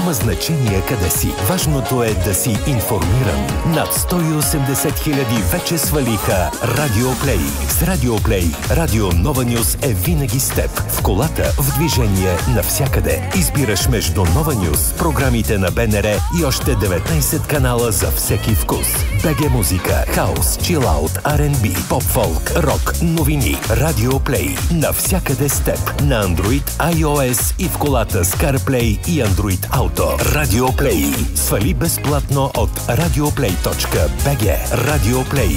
Няма значение къде си. Важното е да си информиран. Над 180 хиляди вече свалиха Радиоплей. С Радиоплей Радио Нова Нюс е винаги с теб. В колата, в движение, навсякъде. Избираш между Нова Нюс, програмите на БНР и още 19 канала за всеки вкус. БГ музика, хаус, чилаут, R&B, поп-фолк, рок, новини. Радиоплей. Навсякъде с теб. На Android, iOS и в колата с CarPlay и Android Auto. Радиоплей. Свали безплатно от radioplay.bg. Радиоплей.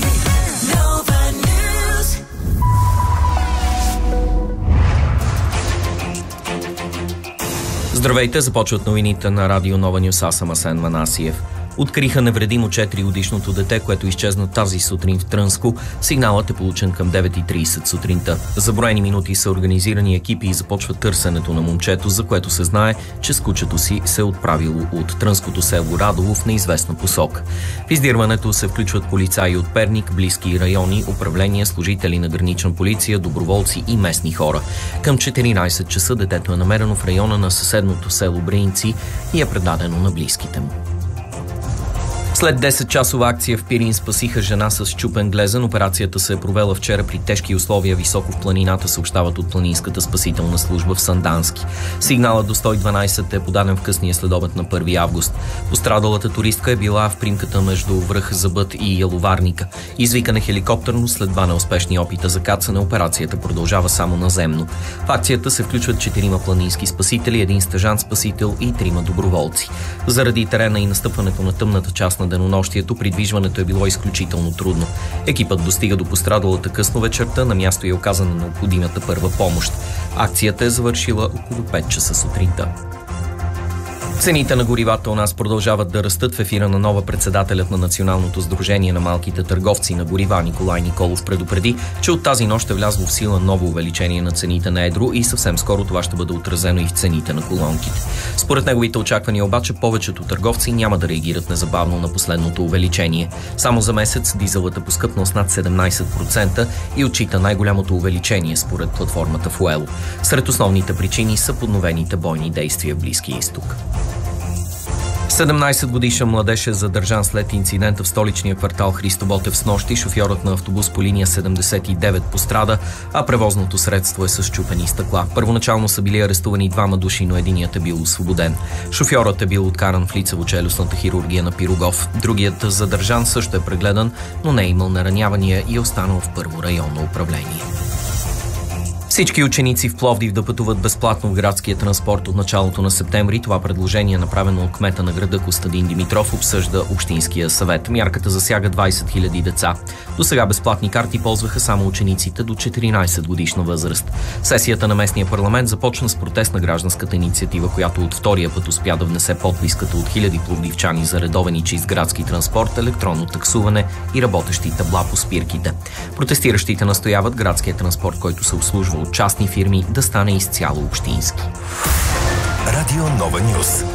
Здравейте, започват новините на Радио Нова Нюс. Аз съм Асен Манасиев. Откриха невредимо 4-годишното дете, което изчезна тази сутрин в Трънско. Сигналът е получен към 9:30 сутринта. За броени минути са организирани екипи и започва търсенето на момчето, за което се знае, че с кучето си се е отправило от трънското село Радово в неизвестна посока. В издирването се включват полицаи от Перник, близки райони, управления, служители на гранична полиция, доброволци и местни хора. Към 14 часа детето е намерено в района на съседното село Бреинци и е предадено на близките му. След 10-часова акция в Пирин спасиха жена с счупен глезен. Операцията се е провела вчера при тежки условия високо в планината, съобщават от Планинската спасителна служба в Сандански. Сигналът до 112 е подаден в късния следобед на 1 август. Пострадалата туристка е била в примката между връх Забът и Яловарника. Извикан е хеликоптерно след 2 неуспешни опита за кацане. Операцията продължава само наземно. В акцията се включват 4 планински спасители, 1 стажант-спасител и 3 доброволци. Заради терена и настъпването на тъмната част на денонощието, придвижването е било изключително трудно. Екипът достига до пострадалата късно вечерта, на място е оказана необходимата първа помощ. Акцията е завършила около 5 часа сутринта. Цените на горивата у нас продължават да растат. В ефира на Нова председателят на Националното сдружение на малките търговци на горива Николай Николов предупреди, че от тази нощ е влязло в сила ново увеличение на цените на едро и съвсем скоро това ще бъде отразено и в цените на колонките. Според неговите очаквания обаче повечето търговци няма да реагират незабавно на последното увеличение. Само за месец дизелът е поскъпнал с над 17% и отчита най-голямото увеличение според платформата Fuelo. Сред основните причини са подновените бойни действия в Близкия изток. 17-годишен младеж е задържан след инцидента в столичния квартал Христо Ботев снощи. Шофьорът на автобус по линия 79 пострада, а превозното средство е с счупени стъкла. Първоначално са били арестувани 2 души, но единият е бил освободен. Шофьорът е бил откаран в лицево-челюстната хирургия на Пирогов. Другият задържан също е прегледан, но не е имал наранявания и е останал в първо районно управление. Всички ученици в Пловдив да пътуват безплатно в градския транспорт от началото на септември. Това предложение, направено от кмета на града Костадин Димитров, обсъжда Общинския съвет. Мярката засяга 20 000 деца. До сега безплатни карти ползваха само учениците до 14 годишна възраст. Сесията на местния парламент започна с протест на гражданската инициатива, която от втория път успя да внесе подписката от хиляди пловдивчани за редовен и чист градски транспорт, електронно таксуване и работещи табла по спирките. Протестиращите настояват градския транспорт, който се обслужва от частни фирми, да стане изцяло общински. Радио Нова Нюс.